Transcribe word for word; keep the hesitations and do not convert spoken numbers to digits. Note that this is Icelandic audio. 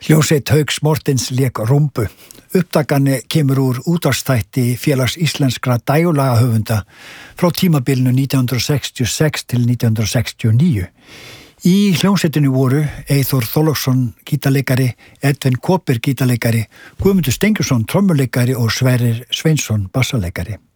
Hljómsveit Hauks Mortens lék Rúmbu. Upptakan kemur úr útvarpsþætti Félags íslenskra dægurlagahöfunda frá tímabilinu nítján hundruð sextíu og sex til nítján hundruð sextíu og níu. Í hljómsveitinu voru Eyþór Þorláksson gítarleikari, Edvin Koper gítarleikari, Guðmundur Steingrímsson trommuleikari og Sverrir Sveinsson bassaleikari.